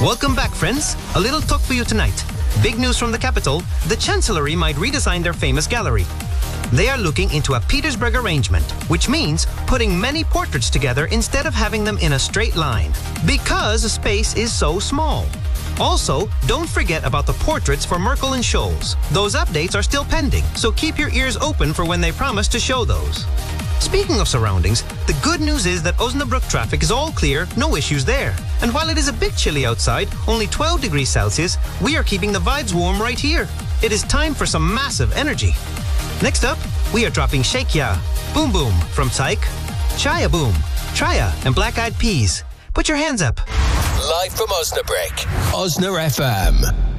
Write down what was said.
Welcome back, friends. A little talk for you tonight. Big news from the capital. The Chancellery might redesign their famous gallery. They are looking into a Petersberg arrangement, which means putting many portraits together instead of having them in a straight line, because the space is so small. Also, don't forget about the portraits for Merkel and Scholz. Those updates are still pending, so keep your ears open for when they promise to show those. Speaking of surroundings, the good news is that Osnabrück traffic is all clear, no issues there. And while it is a bit chilly outside, only 12 degrees Celsius, we are keeping the vibes warm right here. It is time for some massive energy. Next up, we are dropping Shake Ya, Boom Boom from Tyke, Chaya Boom, Traya and Black Eyed Peas. Put your hands up. Live from Osnabrück, Osna FM.